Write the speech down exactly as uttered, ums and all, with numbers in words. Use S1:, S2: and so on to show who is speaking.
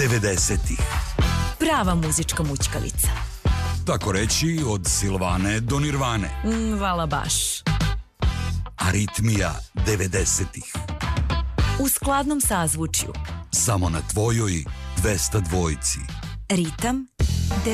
S1: devedesetih.
S2: Prava muzička mućkalica.
S1: Tako reći, od Silvane do Nirvane.
S2: Mm, vala baš.
S1: Aritmija devedesetih.
S2: U skladnom sazvučju.
S1: Samo na tvojoj dvesta dvojci.
S2: Ritam